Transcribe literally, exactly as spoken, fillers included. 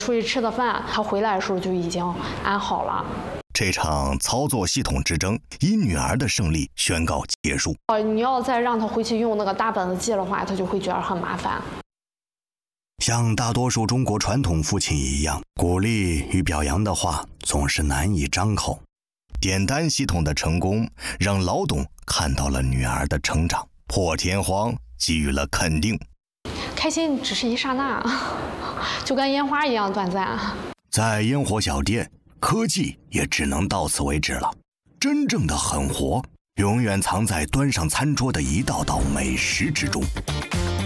出去吃的饭，他回来的时候就已经安好了。 这场操作系统之争以女儿的胜利宣告结束。 呃，你要再让他回去用那个大本子记的话，他就会觉得很麻烦。 像大多数中国传统父亲一样，鼓励与表扬的话总是难以张口。点单系统的成功，让老董看到了女儿的成长，破天荒给予了肯定。 开心只是一刹那，就跟烟花一样短暂。 在烟火小店，科技也只能到此为止了。真正的狠活，永远藏在端上餐桌的一道道美食之中。